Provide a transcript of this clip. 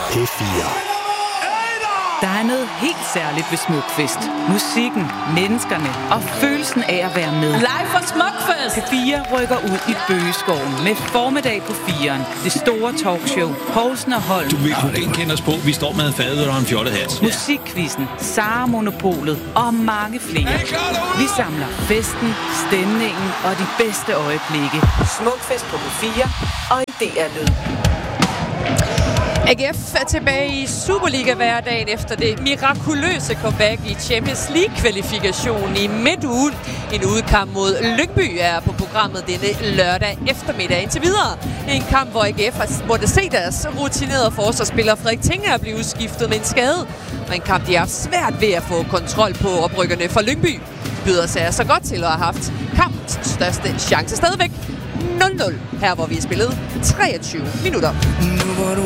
P4. Der er noget helt særligt ved Smukfest. Musikken, menneskerne og følelsen af at være med. Live fra Smukfest! P4 rykker ud i Bøgeskoven med formiddag på 4'eren. Det store talkshow. Poulsen og Holm. Du vil kunne genkende os på. Vi står med en fadøl og en fjollehat. Musikquizzen, Sara Monopolet og mange flere. Vi samler festen, stemningen og de bedste øjeblikke. Smukfest på P4 og i DR-lyd. AGF er tilbage i Superliga-hverdagen efter det mirakuløse comeback i Champions League-kvalifikationen i midtugen. En udkamp mod Lyngby er på programmet denne lørdag eftermiddag indtil videre. En kamp, hvor AGF har måttet se deres rutinerede forsvarsspiller Frederik Tinger blive udskiftet med en skade. Og en kamp, de har haft svært ved at få kontrol på oprykkerne fra Lyngby. Byder sig så godt til at have haft kampens største chance stadigvæk. 0-0, her hvor vi har spillet 23 minutter. Nu hvor du